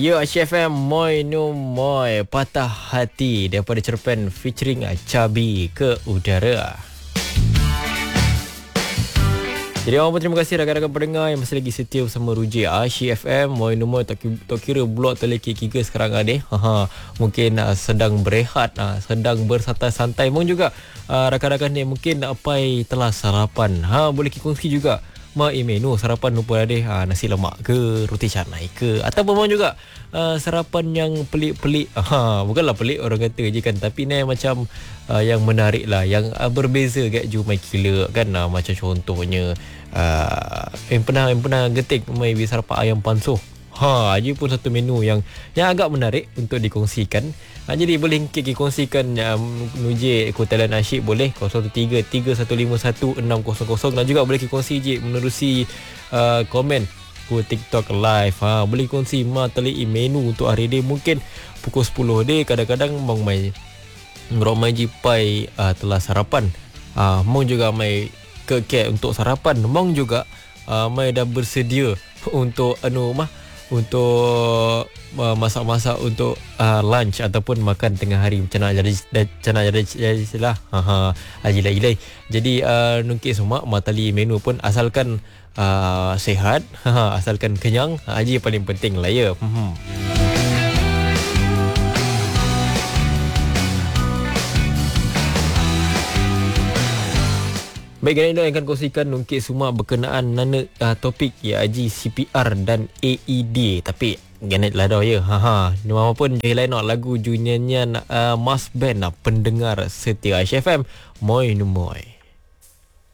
Ya, HFM Moi No Moi Patah Hati daripada Cerpen featuring Cabi ke Udara. Jadi awak pun terima kasih rakan-rakan pendengar yang masih lagi setia bersama Ruji HFM Moi No Moi. Tak kira blok teleki kira sekarang ada. Mungkin sedang berehat, sedang bersantai-santai. Mungkin juga rakan-rakan ni mungkin apai telah sarapan. Boleh kongsi juga menu sarapan lupa ada nasi lemak ke, roti canai ke, ataupun juga sarapan yang pelik-pelik. Bukanlah pelik orang kata je kan, tapi ni macam yang menarik lah, yang berbeza kat Jumai Kila kan. Macam contohnya yang pernah getik mai sarapan ayam pansuh. Aja pun satu menu yang agak menarik untuk dikongsikan. Jadi boleh kongsikan Nuji Kotalan Asyik boleh 0133151600 dan juga boleh kongsi je menerusi komen ku TikTok live. Boleh kongsi teli menu untuk hari ni mungkin pukul 10 deh. Kadang-kadang bang mai ngeromai jipai telah sarapan. Mong juga mai ke untuk sarapan. Mong juga mai dah bersedia untuk untuk masak-masak untuk lunch ataupun makan tengah hari. Macam nak jadi lah. Ajilai. Jadi nungkit semua matali menu pun asalkan sihat, asalkan kenyang, aja paling penting lah ya. Baik, ini yang akan kongsikan nungkit semua berkenaan topik ya Haji CPR dan AED. Tapi ganet lah dah ya. Nama pun lain lagu juniornya Mas Band pendengar setia HFM Moi No Moi.